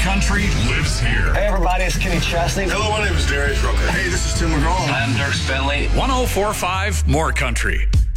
Country lives here. Hey, everybody, it's Kenny Chesney. Hello, my name is Darius Rucker. Hey, this is Tim McGraw. I'm Dirk Bentley. 104.5 More Country.